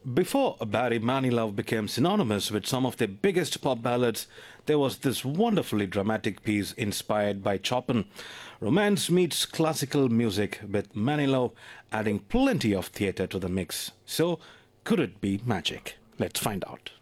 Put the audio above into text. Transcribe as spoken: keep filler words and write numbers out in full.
Before Barry Manilow became synonymous with some of the biggest pop ballads, there was this wonderfully dramatic piece inspired by Chopin. Romance meets classical music, with Manilow adding plenty of theatre to the mix. So, could it be magic? Let's find out.